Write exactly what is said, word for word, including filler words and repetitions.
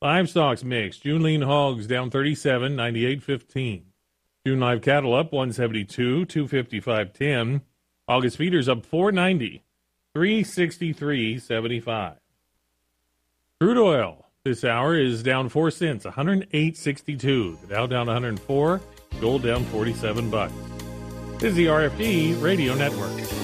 Livestock's mixed. June lean hogs down thirty-seven, ninety-eight fifteen. June live cattle up one seventy-two, two fifty-five ten. August feeders up four ninety, three sixty-three seventy-five. Crude oil this hour is down four cents, one hundred eight sixty-two. The Dow down one hundred four, gold down forty-seven bucks. This is the R F D Radio Network.